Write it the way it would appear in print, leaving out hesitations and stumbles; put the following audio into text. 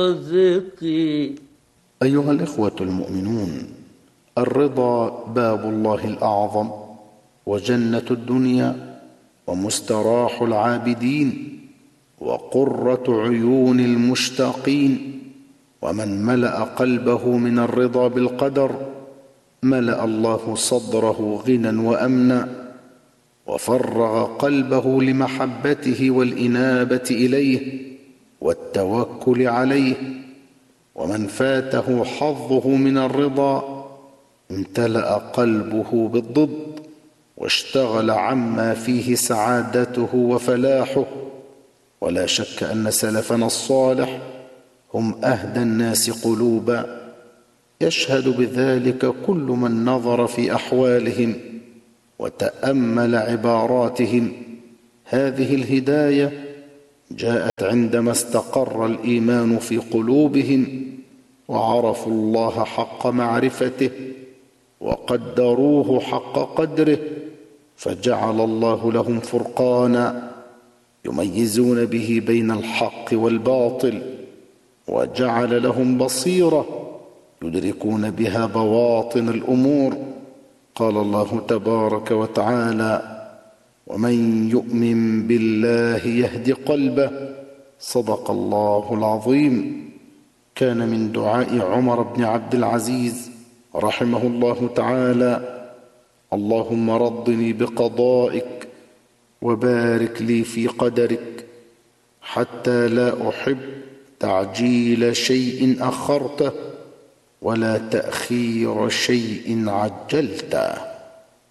رزقي. أيها الإخوة المؤمنون، الرضا باب الله الأعظم وجنة الدنيا ومستراح العابدين وقرة عيون المشتاقين، ومن ملأ قلبه من الرضا بالقدر ملأ الله صدره غنى وأمنا، وفرغ قلبه لمحبته والإنابة إليه والتوكل عليه. ومن فاته حظه من الرضا امتلأ قلبه بالضد واشتغل عما فيه سعادته وفلاحه. ولا شك أن سلفنا الصالح هم أهدى الناس قلوبا، يشهد بذلك كل من نظر في أحوالهم وتأمل عباراتهم. هذه الهداية جاءت عندما استقر الإيمان في قلوبهم وعرفوا الله حق معرفته وقدروه حق قدره، فجعل الله لهم فرقانا يميزون به بين الحق والباطل، وجعل لهم بصيرة يدركون بها بواطن الأمور. قال الله تبارك وتعالى: ومن يؤمن بالله يهد قلبه. صدق الله العظيم. كان من دعاء عمر بن عبد العزيز رحمه الله تعالى: اللهم رضني بقضائك وبارك لي في قدرك، حتى لا أحب تعجيل شيء أخرته ولا تأخير شيء عجلته.